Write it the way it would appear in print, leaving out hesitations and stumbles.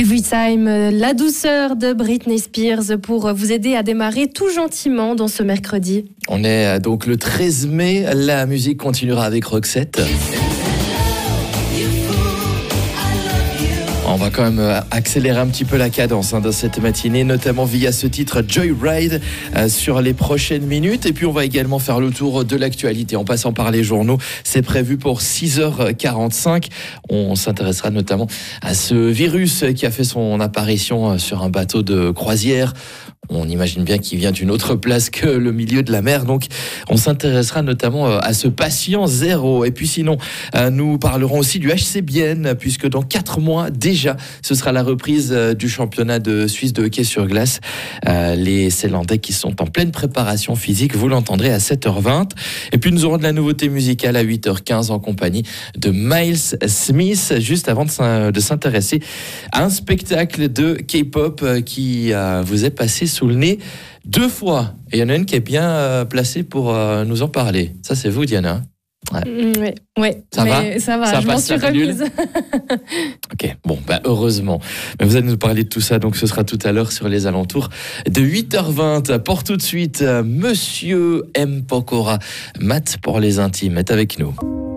Every Time, la douceur de Britney Spears pour vous aider à démarrer tout gentiment dans ce mercredi. On est donc le 13 mai, la musique continuera avec Roxette. On va quand même accélérer un petit peu la cadence dans cette matinée, notamment via ce titre Joyride sur les prochaines minutes. Et puis on va également faire le tour de l'actualité en passant par les journaux. C'est prévu pour 6h45. On s'intéressera notamment à ce virus qui a fait son apparition sur un bateau de croisière. On imagine bien qu'il vient d'une autre place que le milieu de la mer. Donc, on s'intéressera notamment à ce patient zéro. Et puis sinon, nous parlerons aussi du HC Bienne, puisque dans 4 mois déjà, ce sera la reprise du championnat de Suisse de hockey sur glace. Les Zélandais qui sont en pleine préparation physique, vous l'entendrez à 7h20. Et puis, nous aurons de la nouveauté musicale à 8h15 en compagnie de Miles Smith, juste avant de s'intéresser à un spectacle de K-pop qui vous est passé sous le nez 2 fois. Et il y en a une qui est bien placée pour nous en parler. Ça, c'est vous, Diana. Ouais. Ça va, je m'en suis remise. Ok, bon, heureusement. Mais vous allez nous parler de tout ça, donc ce sera tout à l'heure sur les alentours de 8h20. Pour tout de suite, Monsieur M. Pokora, Matt pour les intimes, est avec nous.